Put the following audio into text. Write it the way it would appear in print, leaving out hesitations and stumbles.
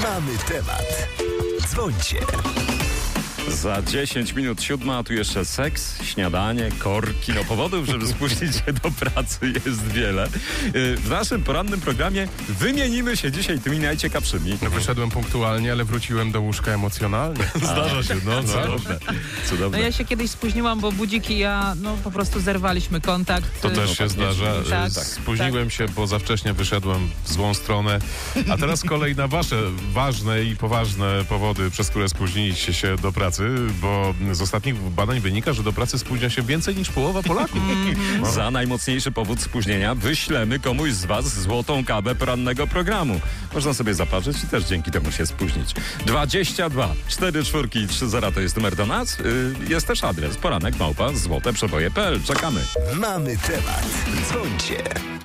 Mamy temat. Dzwońcie. Za 10 minut 7, a tu jeszcze seks, śniadanie, korki. No powodów, żeby spóźnić się do pracy jest wiele. W naszym porannym programie wymienimy się dzisiaj tymi najciekawszymi. No, wyszedłem punktualnie, ale wróciłem do łóżka emocjonalnie. Zdarza się, no. Cudowne. No ja się kiedyś spóźniłam, bo budzik i ja po prostu zerwaliśmy kontakt. To też się zdarza. Tak, Spóźniłem się, bo za wcześnie wyszedłem w złą stronę. A teraz kolej na wasze ważne i poważne powody, przez które spóźniliście się do pracy, bo z ostatnich badań wynika, że do pracy spóźnia się więcej niż połowa Polaków. Za najmocniejszy powód spóźnienia wyślemy komuś z was złotą kawę porannego programu. Można sobie zaparzyć i też dzięki temu się spóźnić. 22 4 4 3 0 to jest numer do nas. Jest też adres poranek@złoteprzeboje.pl. Czekamy. Mamy temat. Dzwońcie.